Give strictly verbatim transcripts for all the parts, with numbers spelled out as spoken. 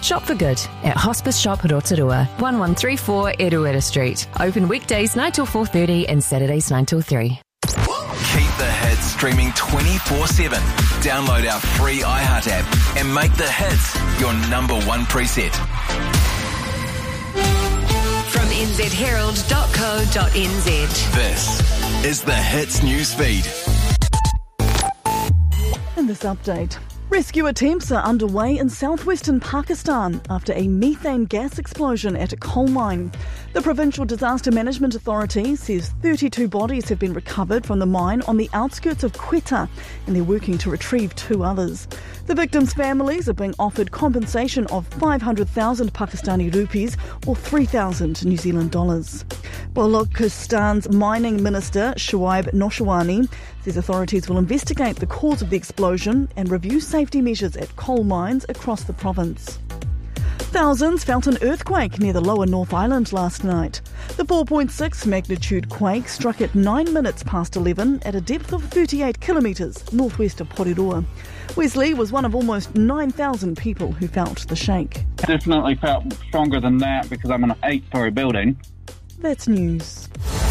Shop for good at Hospice Shop Rotorua, one one three four Eruera Street. Open weekdays nine till four thirty and Saturdays nine till three. Keep the hits streaming twenty-four seven. Download our free iHeart app and make the hits your number one preset. From n z herald dot co dot n z. This is the Hits newsfeed. In this update, rescue attempts are underway in southwestern Pakistan after a methane gas explosion at a coal mine. The Provincial Disaster Management Authority says thirty-two bodies have been recovered from the mine on the outskirts of Quetta, and they're working to retrieve two others. The victims' families are being offered compensation of five hundred thousand Pakistani rupees or three thousand New Zealand dollars. Balochistan's mining minister, Shoaib Noshwani, says authorities will investigate the cause of the explosion and review safety measures at coal mines across the province. Thousands felt an earthquake near the lower North Island last night. The four point six magnitude quake struck at nine minutes past eleven at a depth of thirty-eight kilometres northwest of Porirua. Wesley was one of almost nine thousand people who felt the shake. Definitely felt stronger than that because I'm in an eight-storey building. That's news.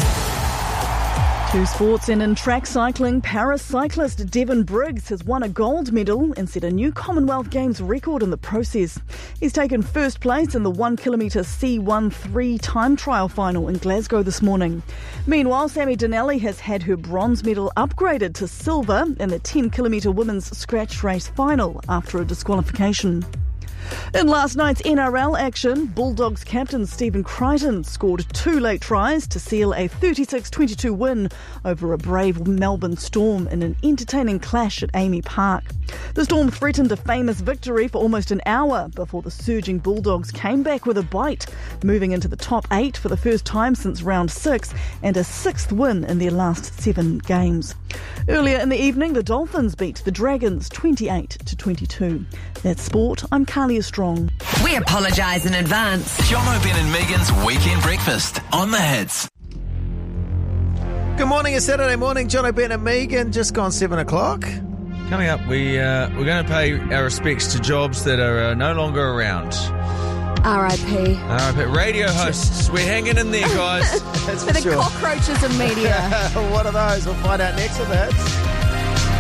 To sports, and in track cycling, paracyclist Devon Briggs has won a gold medal and set a new Commonwealth Games record in the process. He's taken first place in the one kilometre C thirteen time trial final in Glasgow this morning. Meanwhile, Sammy Donnelly has had her bronze medal upgraded to silver in the ten kilometre women's scratch race final after a disqualification. In last night's N R L action, Bulldogs captain Stephen Crichton scored two late tries to seal a thirty-six twenty-two win over a brave Melbourne Storm in an entertaining clash at Amy Park. The Storm threatened a famous victory for almost an hour before the surging Bulldogs came back with a bite, moving into the top eight for the first time since round six and a sixth win in their last seven games. Earlier in the evening, the Dolphins beat the Dragons twenty-eight to twenty-two. That's sport. I'm Carly Strong. We apologise in advance. John O'Ben and Megan's Weekend Breakfast on the Hits. Good morning, it's Saturday morning. John O'Ben and Megan, just gone seven o'clock. Coming up, we, uh, we're going to pay our respects to jobs that are uh, no longer around. R I P. R I P. Radio hosts, we're hanging in there, guys. That's For for the sure. cockroaches of media. What are those? We'll find out next with that.